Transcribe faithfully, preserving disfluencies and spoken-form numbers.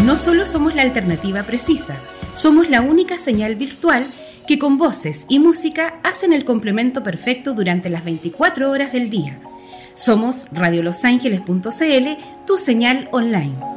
No solo somos la alternativa precisa, somos la única señal virtual que con voces y música hacen el complemento perfecto durante las veinticuatro horas del día. Somos radio los ángeles punto c l, tu señal online.